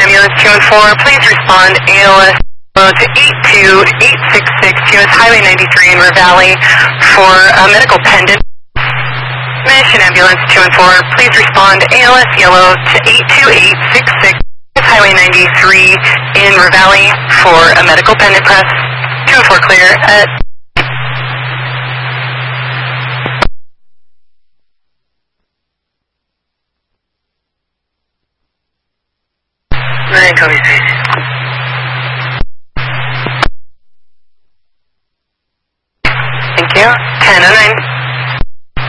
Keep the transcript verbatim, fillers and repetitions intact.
Ambulance two one four, please respond A L S to eight two eight six six U S Highway ninety-three in Ravalli for a medical pendant. Mission Ambulance two one four, please respond A L S Yellow to eight two eight six six U S Highway ninety-three in Ravalli for a medical pendant press. two one four clear at nine twenty-six. Thank you. ten oh nine.